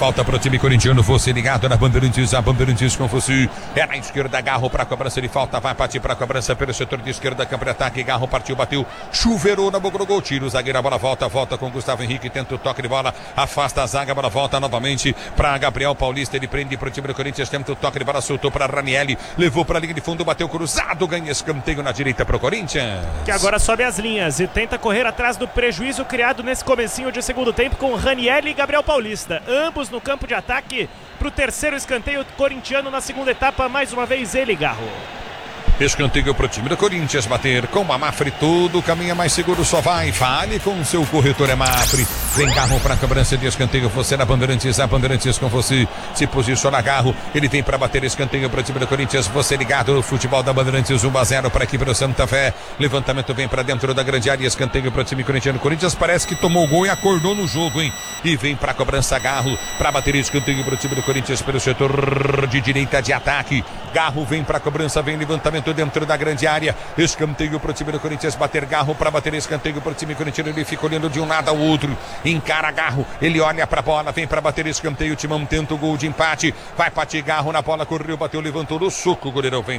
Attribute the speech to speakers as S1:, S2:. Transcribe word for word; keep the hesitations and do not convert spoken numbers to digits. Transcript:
S1: falta para o time corintiano. Você ligado na Bandeirantes, a Bandeirantes com você. É na esquerda, Garro para a cobrança de falta. Vai partir para a cobrança pelo setor de esquerda. Campo de ataque. Garro partiu, bateu. Chuveirou na boca do gol. Tira o zagueiro. A bola volta. Volta com Gustavo Henrique. Tenta o toque de bola. Afasta a zaga. A bola volta novamente para Gabriel Paulista. Ele prende para o time do Corinthians. Tenta o toque de bola. Soltou para Ranieri. Levou para a linha de fundo. Bateu cruzado. Ganha escanteio na direita para o Corinthians.
S2: Que agora sobe as linhas e tenta correr atrás do prejuízo criado nesse comecinho de segundo tempo com Ranieri e Gabriel Paulista. Ambos no campo de ataque para o terceiro escanteio corintiano na segunda etapa. Mais uma vez ele, Garro.
S1: Escanteio para o time do Corinthians bater com a Mafre. Tudo caminha mais seguro, só vai. Fale com o seu corretor, é Mafre. Vem Garro para a cobrança de escanteio. Você na Bandeirantes, a Bandeirantes com você. Se posiciona Garro. Ele tem para bater escanteio para o time do Corinthians. Você ligado no futebol da Bandeirantes. um a zero para aqui para o Santa Fé. Levantamento vem para dentro da grande área. Escanteio para o time corintiano. Corinthians parece que tomou o gol e acordou no jogo, hein? E vem para a cobrança Garro para bater escanteio para o time do Corinthians pelo setor de direita de ataque. Garro vem para a cobrança, vem levantamento dentro da grande área. Escanteio para o time do Corinthians bater. Garro para bater escanteio para o time corintiano. Ele fica olhando de um lado ao outro. Encara Garro. Ele olha para a bola. Vem para bater escanteio. O Timão tenta o gol de empate. Vai partir Garro na bola. Correu, bateu, levantou no soco. O goleirão vem.